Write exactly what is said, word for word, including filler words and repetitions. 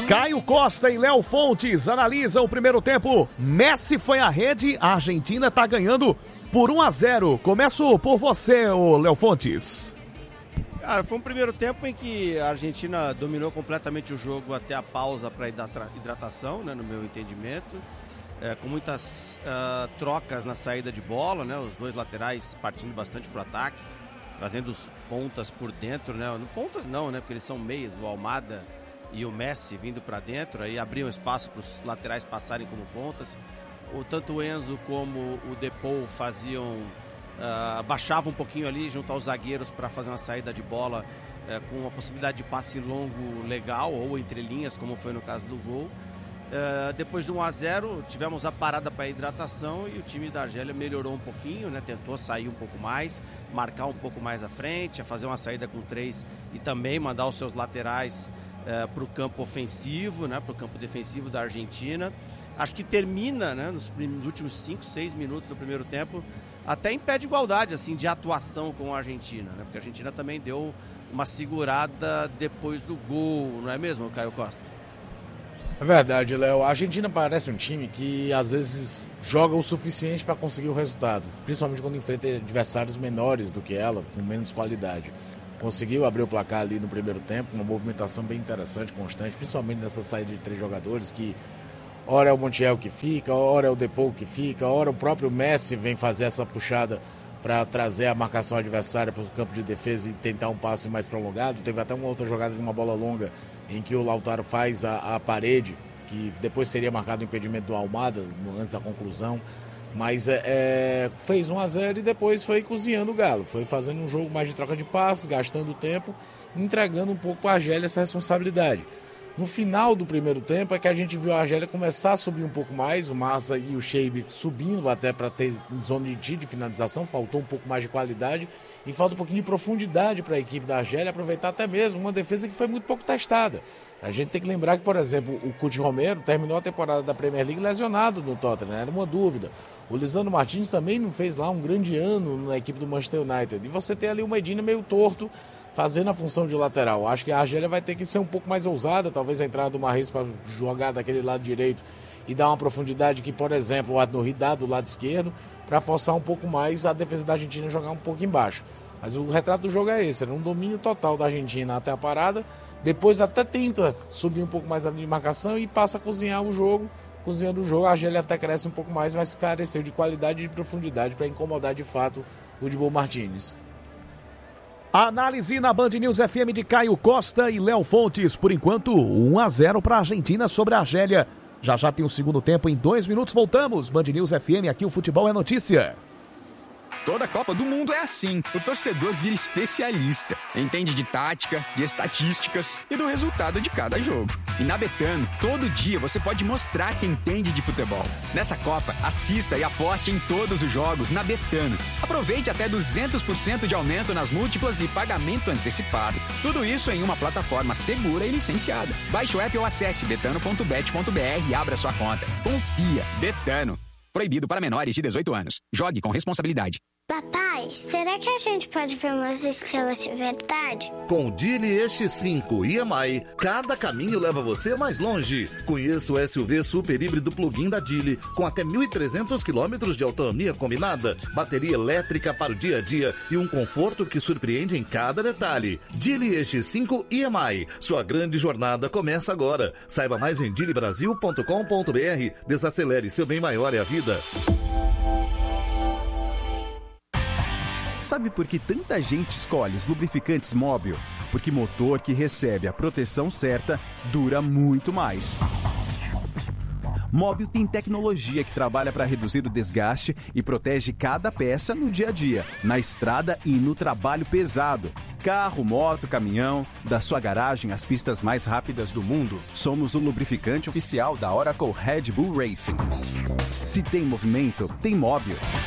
Caio Costa e Léo Fontes analisam o primeiro tempo. Messi foi à rede, a Argentina está ganhando por um a zero. Começo por você, ô Léo Fontes. Cara, foi um primeiro tempo em que a Argentina dominou completamente o jogo até a pausa para hidratação, né, no meu entendimento. É, com muitas uh, trocas na saída de bola, né, os dois laterais partindo bastante para o ataque, trazendo os pontas por dentro, né, pontas não, né, porque eles são meias, o Almada e o Messi vindo para dentro, aí abriam espaço para os laterais passarem como pontas. O, tanto o Enzo como o Depou faziam, uh, baixavam um pouquinho ali junto aos zagueiros para fazer uma saída de bola uh, com uma possibilidade de passe longo legal, ou entre linhas, como foi no caso do gol. Uh, depois de um a zero, tivemos a parada para hidratação e o time da Argélia melhorou um pouquinho, né? Tentou sair um pouco mais, marcar um pouco mais à frente, a fazer uma saída com três e também mandar os seus laterais uh, para o campo ofensivo, né? Para o campo defensivo da Argentina. Acho que termina, né, nos, nos últimos cinco, seis minutos do primeiro tempo, até em pé de igualdade assim, de atuação com a Argentina, né? Porque a Argentina também deu uma segurada depois do gol, não é mesmo, Caio Costa? É verdade, Léo. A Argentina parece um time que às vezes joga o suficiente para conseguir o resultado, principalmente quando enfrenta adversários menores do que ela, com menos qualidade. Conseguiu abrir o placar ali no primeiro tempo, uma movimentação bem interessante, constante, principalmente nessa saída de três jogadores que ora é o Montiel que fica, ora é o Depou que fica, ora o próprio Messi vem fazer essa puxada para trazer a marcação adversária para o campo de defesa e tentar um passe mais prolongado. Teve até uma outra jogada de uma bola longa em que o Lautaro faz a, a parede, que depois seria marcado o impedimento do Almada antes da conclusão. Mas é, é, fez um a zero e depois foi cozinhando o Galo. Foi fazendo um jogo mais de troca de passes, gastando tempo, entregando um pouco para a Argélia essa responsabilidade. No final do primeiro tempo é que a gente viu a Argélia começar a subir um pouco mais, o Massa e o Sheibe subindo até para ter zona de tiro de finalização, faltou um pouco mais de qualidade e falta um pouquinho de profundidade para a equipe da Argélia aproveitar até mesmo uma defesa que foi muito pouco testada. A gente tem que lembrar que, por exemplo, o Cuti Romero terminou a temporada da Premier League lesionado no Tottenham, era uma dúvida. O Lisandro Martins também não fez lá um grande ano na equipe do Manchester United. E você tem ali o Medina meio torto, fazendo a função de lateral. Acho que a Argélia vai ter que ser um pouco mais ousada, talvez a entrada do Mahrez para jogar daquele lado direito e dar uma profundidade que, por exemplo, o Adnouri dá do lado esquerdo, para forçar um pouco mais a defesa da Argentina jogar um pouco embaixo. Mas o retrato do jogo é esse, era um domínio total da Argentina até a parada, depois até tenta subir um pouco mais a linha de marcação e passa a cozinhar o jogo. Cozinhando o jogo, a Argélia até cresce um pouco mais, mas careceu de qualidade e de profundidade para incomodar de fato o Dibu Martínez. Análise na Band News F M de Caio Costa e Léo Fontes. Por enquanto, um a zero para a Argentina sobre a Argélia. Já já tem o segundo tempo, em dois minutos voltamos. Band News F M, aqui o futebol é notícia. Toda a Copa do Mundo é assim. O torcedor vira especialista. Entende de tática, de estatísticas e do resultado de cada jogo. E na Betano, todo dia você pode mostrar que entende de futebol. Nessa Copa, assista e aposte em todos os jogos na Betano. Aproveite até duzentos por cento de aumento nas múltiplas e pagamento antecipado. Tudo isso em uma plataforma segura e licenciada. Baixe o app ou acesse betano ponto bet ponto b r e abra sua conta. Confia. Betano. Proibido para menores de dezoito anos. Jogue com responsabilidade. Papai, será que a gente pode ver umas estrelas de verdade? Com o Geely E X cinco e M I, cada caminho leva você mais longe. Conheça o S U V super híbrido plug-in da Geely, com até mil e trezentos quilômetros de autonomia combinada, bateria elétrica para o dia a dia e um conforto que surpreende em cada detalhe. Geely E X cinco e M I, sua grande jornada começa agora. Saiba mais em geely brasil ponto com ponto b r. Desacelere, seu bem maior é a vida. Sabe por que tanta gente escolhe os lubrificantes Móbil? Porque motor que recebe a proteção certa dura muito mais. Móbil tem tecnologia que trabalha para reduzir o desgaste e protege cada peça no dia a dia, na estrada e no trabalho pesado. Carro, moto, caminhão, da sua garagem às pistas mais rápidas do mundo. Somos o lubrificante oficial da Oracle Red Bull Racing. Se tem movimento, tem Móbil.